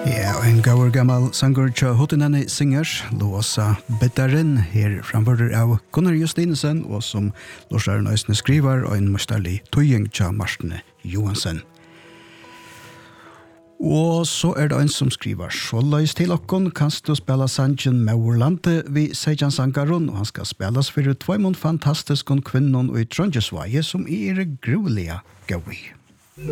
Ja, en gaur gammal sanger tja hotinane singers, Låsa Bettaren, her framfører av Gunnar Justinesen, og som Lorsaren Øysne skriver, og en mestarlig tøying tja Marstene Johansen. Og så det en som skriver, så løys til okkon, kanst du spela sangen Maurlande vi Sejan Sangaron, og han skal spelas for 2 fantastiskon kvinnon og i Trondjesvaje, som gruelige gaui.